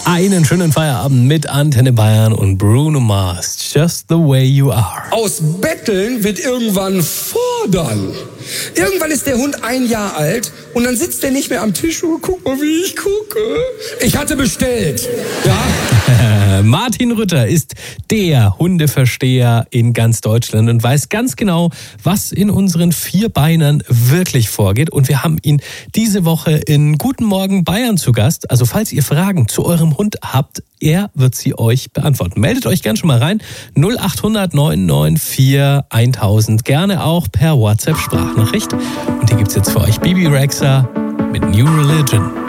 Einen schönen Feierabend mit Antenne Bayern und Bruno Mars. Just the way you are. Aus Betteln wird irgendwann fordern. Irgendwann ist der Hund 1 Jahr alt und dann sitzt er nicht mehr am Tisch und guck mal, wie ich gucke. Ich hatte bestellt. Ja. Martin Rütter ist der Hundeversteher in ganz Deutschland und weiß ganz genau, was in unseren Vierbeinern wirklich vorgeht. Und wir haben ihn diese Woche in Guten Morgen Bayern zu Gast. Also falls ihr Fragen zu eurem Hund habt, er wird sie euch beantworten. Meldet euch gern schon mal rein. 0800 994 1000. Gerne auch per WhatsApp-Sprachnachricht. Und hier gibt's jetzt für euch Bibi Rexha mit New Religion.